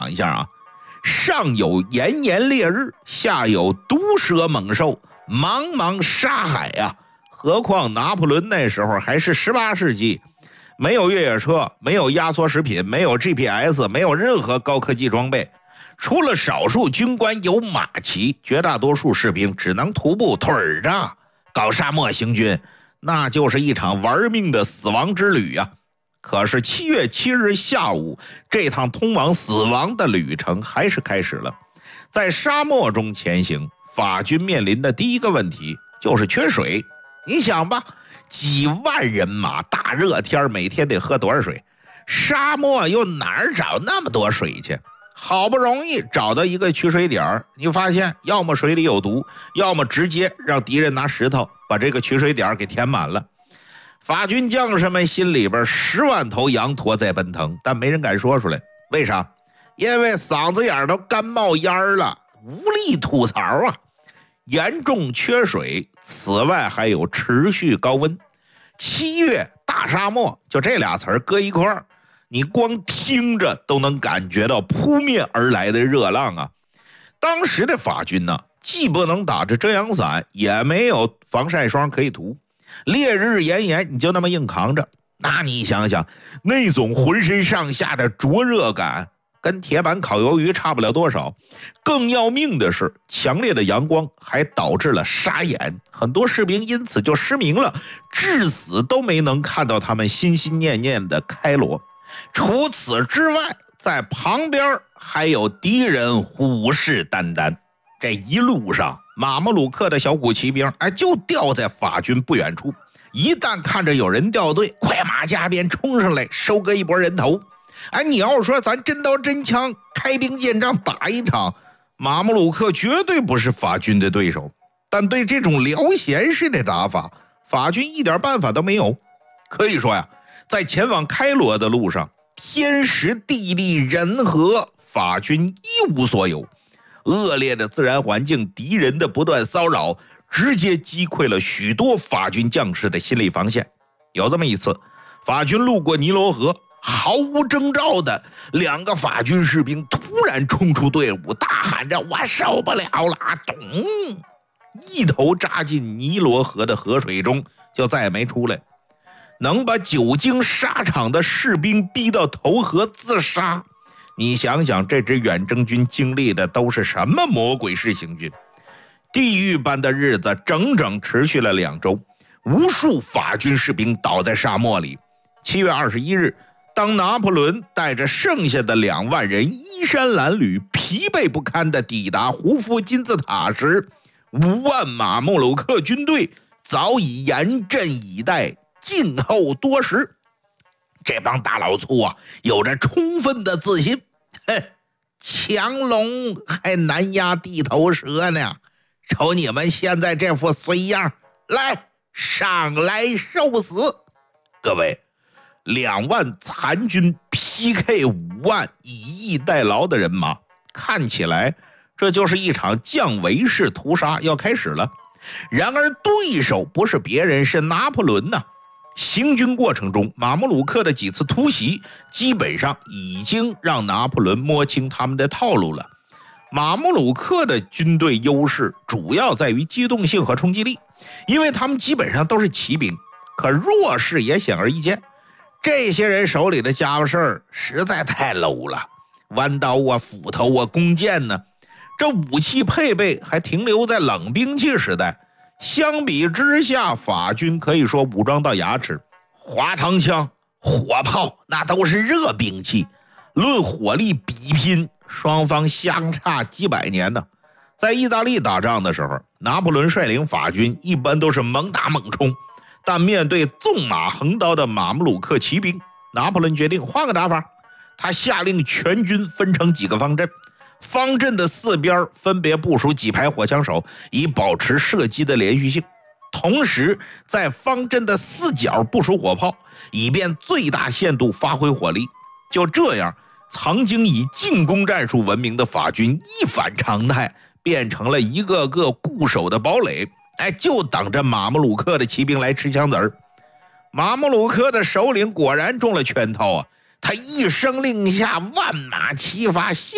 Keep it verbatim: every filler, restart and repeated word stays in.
一下啊，上有炎炎烈日，下有毒蛇猛兽，茫茫沙海啊！何况拿破仑那时候还是十八世纪，没有越野车，没有压缩食品，没有 G P S， 没有任何高科技装备，除了少数军官有马骑，绝大多数士兵只能徒步腿着搞沙漠行军，那就是一场玩命的死亡之旅啊！可是七月七日下午，这趟通往死亡的旅程还是开始了。在沙漠中前行，法军面临的第一个问题就是缺水。你想吧，几万人马，大热天每天得喝多少水？沙漠又哪儿找那么多水去？好不容易找到一个取水点，你发现要么水里有毒，要么直接让敌人拿石头把这个取水点给填满了。法军将士们心里边十万头羊驼在奔腾，但没人敢说出来。为啥？因为嗓子眼都干冒烟了，无力吐槽啊！严重缺水，此外还有持续高温。七月大沙漠，就这俩词儿搁一块儿，你光听着都能感觉到扑面而来的热浪啊！当时的法军呢，既不能打着遮阳伞，也没有防晒霜可以涂，烈日炎炎，你就那么硬扛着。那你想想，那种浑身上下的灼热感，跟铁板烤鱿鱼差不了多少。更要命的是，强烈的阳光还导致了沙眼，很多士兵因此就失明了，至死都没能看到他们心心念念的开罗。除此之外，在旁边还有敌人虎视眈眈。这一路上，马穆鲁克的小股骑兵哎，就掉在法军不远处，一旦看着有人掉队，快马加鞭冲上来收割一波人头。哎，你要说咱真刀真枪开兵见仗打一场，马穆鲁克绝对不是法军的对手。但对这种撩闲式的打法，法军一点办法都没有。可以说呀，在前往开罗的路上，天时地利人和，法军一无所有。恶劣的自然环境，敌人的不断骚扰，直接击溃了许多法军将士的心理防线。有这么一次，法军路过尼罗河，毫无征兆的两个法军士兵突然冲出队伍，大喊着我受不了了，咚，一头扎进尼罗河的河水中，就再也没出来。能把久经沙场的士兵逼到投河自杀，你想想这支远征军经历的都是什么魔鬼式行军？地狱般的日子整整持续了两周，无数法军士兵倒在沙漠里。七月二十一日，当拿破仑带着剩下的两万人衣衫褴褛、疲惫不堪地抵达胡夫金字塔时，五万马穆鲁克军队早已严阵以待，静候多时。这帮大老粗啊，有着充分的自信，哼，强龙还难压地头蛇呢。瞅你们现在这副衰样，来，上来受死！各位，两万残军 P K 五万以逸待劳的人马，看起来这就是一场降维式屠杀要开始了。然而对手不是别人，是拿破仑呐。行军过程中，马穆鲁克的几次突袭基本上已经让拿破仑摸清他们的套路了。马穆鲁克的军队优势主要在于机动性和冲击力，因为他们基本上都是骑兵。可弱势也显而易见，这些人手里的家伙事儿实在太 low 了，弯刀啊、斧头啊、弓箭呢，这武器配备还停留在冷兵器时代。相比之下，法军可以说武装到牙齿，滑膛枪、火炮那都是热兵器，论火力比拼，双方相差几百年呢。在意大利打仗的时候，拿破仑率领法军一般都是猛打猛冲，但面对纵马横刀的马穆鲁克骑兵，拿破仑决定换个打法。他下令全军分成几个方阵，方阵的四边分别部署几排火枪手，以保持射击的连续性。同时在方阵的四角部署火炮，以便最大限度发挥火力。就这样，曾经以进攻战术闻名的法军一反常态，变成了一个个固守的堡垒，哎，就等着马穆鲁克的骑兵来吃枪子儿。马穆鲁克的首领果然中了圈套啊！他一声令下，万马齐发，